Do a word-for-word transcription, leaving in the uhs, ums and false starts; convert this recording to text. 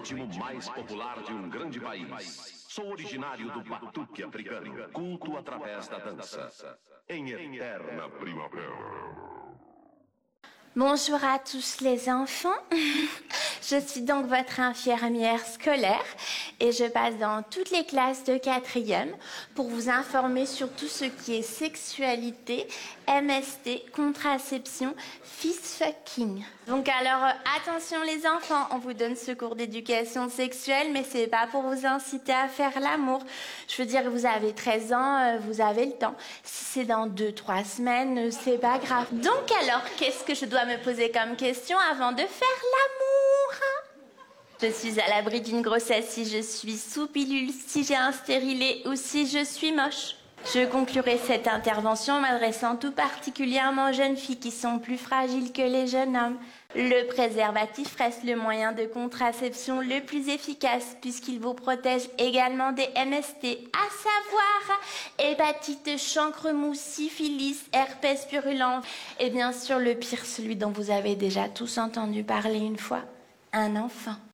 ritmo mais popular de um grande país. Sou originário do batuque africano, culto através da dança, em eterna primavera. Bonjour à tous les enfants, je suis donc votre infirmière scolaire et je passe dans toutes les classes de quatrième pour vous informer sur tout ce qui est sexualité, M S T, contraception, fist fucking. Donc alors euh, attention les enfants, on vous donne ce cours d'éducation sexuelle mais c'est pas pour vous inciter à faire l'amour. Je veux dire vous avez treize ans, euh, vous avez le temps. Si c'est dans deux trois semaines, euh, c'est pas grave. Donc alors qu'est-ce que je dois me poser comme question avant de faire l'amour? Je suis à l'abri d'une grossesse si je suis sous pilule, si j'ai un stérilet ou si je suis moche. Je conclurai cette intervention en m'adressant tout particulièrement aux jeunes filles qui sont plus fragiles que les jeunes hommes. Le préservatif reste le moyen de contraception le plus efficace puisqu'il vous protège également des M S T, à savoir hépatite, chancre mou, syphilis, herpès purulent et bien sûr le pire, celui dont vous avez déjà tous entendu parler une fois, un enfant.